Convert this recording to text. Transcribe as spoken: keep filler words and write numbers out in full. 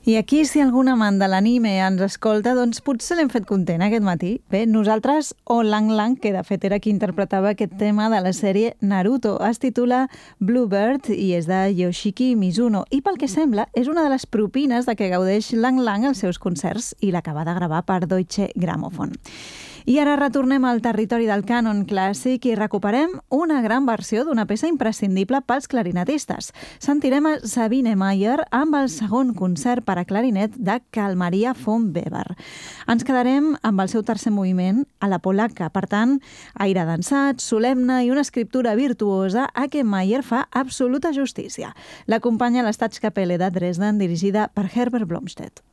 I aquí, si algun amant de l'anime ens escolta, doncs potser l'hem fet content aquest matí. Bé, nosaltres, o Lang Lang, que de fet era qui interpretava aquest tema de la sèrie Naruto. Es titula Bluebird i és de Yoshiki Mizuno. I pel que sembla, és una de les propines de què gaudeix Lang Lang als seus concerts i l'acaba de gravar per Deutsche Grammophon. I ara retornem al territori del cànon clàssic i recuperem una gran versió d'una peça imprescindible pels clarinetistes. Sentirem a Sabine Meyer amb el segon concert per a clarinet de Carl Maria von Weber. Ens quedarem amb el seu tercer moviment a la polaca. Per tant, aire dansat, solemne i una escriptura virtuosa a què Meyer fa absoluta justícia. L'acompanya la Staatskapelle de Dresden dirigida per Herbert Blomstedt.